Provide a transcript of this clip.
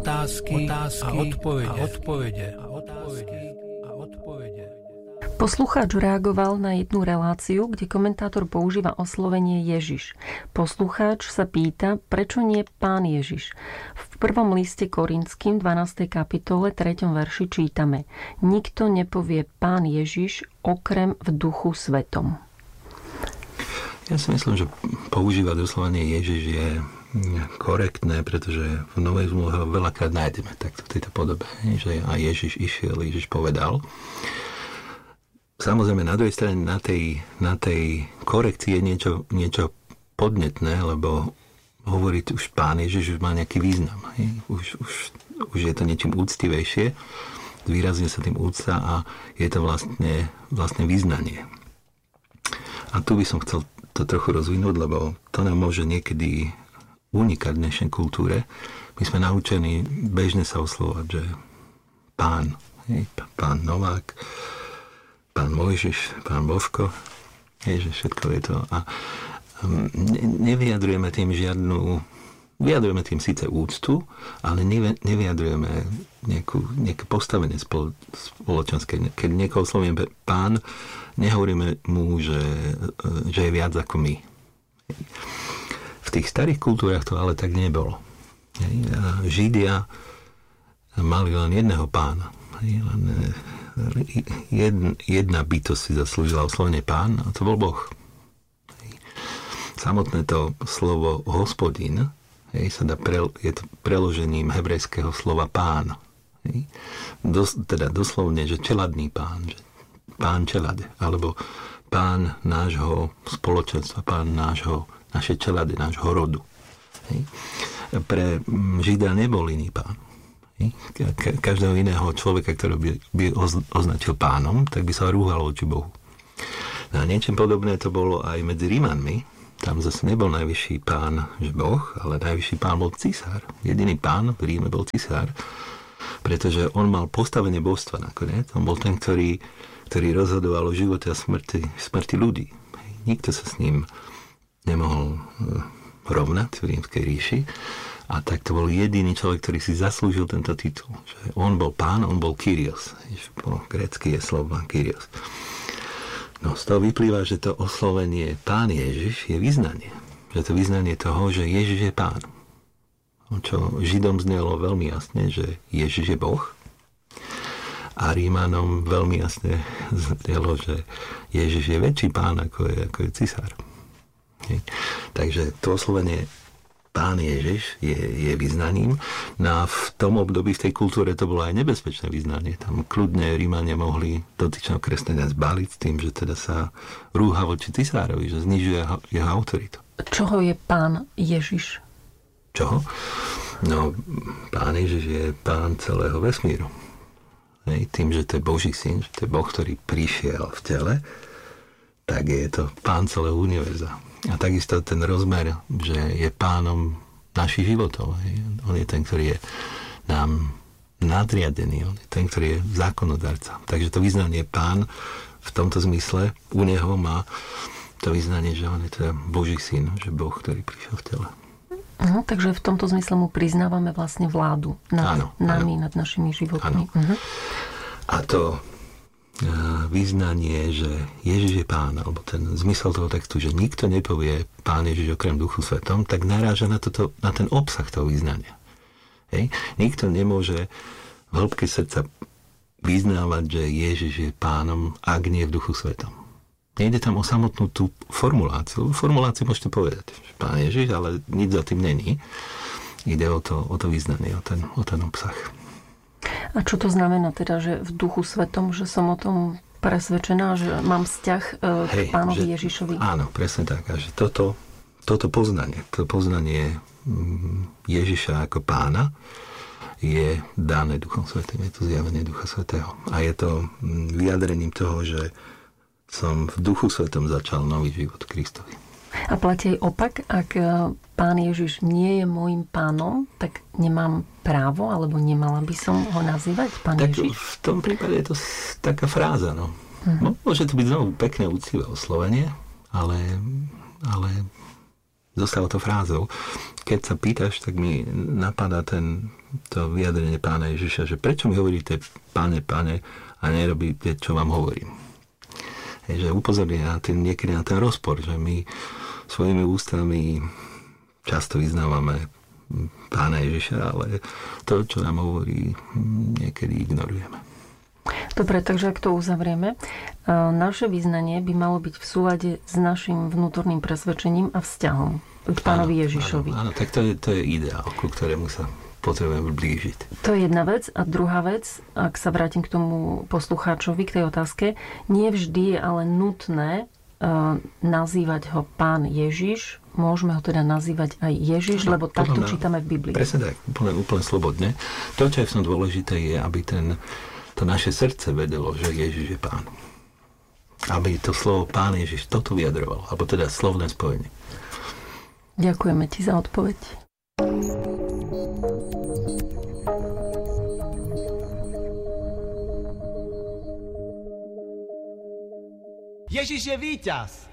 Otázky a odpovede. Poslucháč reagoval na jednu reláciu, kde komentátor používa oslovenie Ježiš. Poslucháč sa pýta, prečo nie Pán Ježiš. V prvom liste Korinským 12. kapitole 3. verši čítame: Nikto nepovie Pán Ježiš okrem v Duchu Svetom. Ja si myslím, že používať oslovenie Ježiš je korektné, pretože v Novej zmluve ho veľakrát nájdeme takto v tejto podobe, že a Ježiš išiel, Ježiš povedal. Samozrejme, na druhej strane na tej korekcii je niečo podnetné, lebo hovoriť už Pán Ježiš už má nejaký význam. Už je to niečím úctivejšie, zvýrazne sa tým úcta a je to vlastne vyznanie. A tu by som chcel to trochu rozvinúť, lebo to nám môže niekedy unikať v dnešnej kultúre. My sme naučení bežne sa oslovať, že Pán, Pán Novák, Pán Mojžiš, Pán Božko, že všetko je to. A nevyjadrujeme tým vyjadrujeme tým síce úctu, ale nevyjadrujeme nejaké postavenie spoločenské. Keď niekoho oslovíme Pán, nehovoríme mu, že je viac ako my. V tých starých kultúrach to ale tak nebolo. Židia mali len jedného pána. Jedna bytosť si zaslúžila oslovenie Pán, a to bol Boh. Samotné to slovo Hospodin je to preložením hebrejského slova Pán. Teda doslovne, že čeladný Pán, že Pán čelade, alebo Pán nášho spoločenstva, Pán našej čelady, nášho rodu. Pre Žida nebol iný Pán. Každého iného človeka, ktorý by označil pánom, tak by sa rúhal voči Bohu. No a niečím podobné to bolo aj medzi Rímanmi. Tam zase nebol najvyšší pán, že Boh, ale najvyšší pán bol cisár. Jediný pán v Ríme bol cisár, pretože on mal postavenie božstva nakoniec. On bol ten, ktorý rozhodoval o živote a smrti ľudí. Nikto sa s ním nemohol rovnať v rímskej ríši. A tak to bol jediný človek, ktorý si zaslúžil tento titul. Že on bol pán, on bol Kyrios. Po grécky je slovo Kyrios. No z toho vyplýva, že to oslovenie Pán Ježiš je vyznanie. Že to vyznanie toho, že Ježiš je pán. Čo Židom znelo veľmi jasne, že Ježiš je Boh. A Rímanom veľmi jasne znelo, že Ježiš je väčší pán, ako je cisár. Takže to oslovenie Pán Ježiš je vyznaním. No a v tom období, v tej kultúre to bolo aj nebezpečné vyznanie. Tam kľudne Rímania mohli dotyčného kresťania zbaliť s tým, že teda sa rúha voči cisárovi, že znižuje jeho autoritu. Čoho je Pán Ježiš? Čoho? No, Pán Ježiš je pán celého vesmíru. Tým, že to je Boží syn, že to je Boh, ktorý prišiel v tele, tak je to pán celého univerza. A takisto ten rozmer, že je pánom našich životov. On je ten, ktorý je nám nadriadený. On je ten, ktorý je zákonodarca. Takže to vyznanie pán v tomto zmysle u neho má to vyznanie, že on je teda Boží syn, že Boh, ktorý prišiel v tele. Takže v tomto zmysle mu priznávame vlastne vládu nad nami, nad našimi životmi. A to vyznanie, že Ježiš je pán, alebo ten zmysel toho textu, že nikto nepovie Pán Ježiš okrem Duchu Svetom, tak naráža na ten obsah toho vyznania. Nikto nemôže v hĺbke srdca vyznávať, že Ježiš je pánom, ak nie v Duchu Svetom. Nejde tam o samotnú tú formuláciu. Formuláciu môžete povedať, že Pán Ježiš, ale nič za tým není. Ide o to vyznanie, o ten obsah. A čo to znamená teda, že v Duchu Svetom, že som o tom presvedčená, že mám vzťah k Pánovi Ježišovi? Áno, presne tak. A že toto poznanie Ježiša ako pána je dané Duchom Svätým. Je to zjavenie Ducha Svätého. A je to vyjadrením toho, že som v Duchu Svätom začal nový život Kristovi. A platí aj opak, ak Pán Ježiš nie je môjim pánom, tak nemám právo, alebo nemala by som ho nazývať Pán tak Ježiš? V tom prípade je to taká fráza, no. Môže to byť znovu pekné, úctivé oslovenie, ale zostáva to frázou. Keď sa pýtaš, tak mi napadá ten to vyjadrenie Pána Ježiša, že prečo mi hovoríte Pane, Pane a nerobíte, čo vám hovorím. Že upozorňuje niekedy na ten rozpor, že my svojimi ústami často vyznávame Pána Ježiša, ale to, čo nám hovorí, niekedy ignorujeme. Dobre, takže ak to uzavrieme, naše vyznanie by malo byť v súlade s našim vnútorným presvedčením a vzťahom k Pánovi Ježišovi. Áno, tak to je ideál, ku ktorému sa potrebujeme blížiť. To je jedna vec. A druhá vec, ak sa vrátim k tomu poslucháčovi, k tej otázke, nie vždy je ale nutné nazývať ho Pán Ježiš. Môžeme ho teda nazývať aj Ježiš, lebo takto čítame v Biblii. Presne tak, úplne slobodne. To, čo je v tom dôležité, je, aby to naše srdce vedelo, že Ježiš je Pán. Aby to slovo Pán Ježiš toto vyjadrovalo, alebo teda slovné spojenie. Ďakujeme ti za odpoveď. Ježiš je víťaz.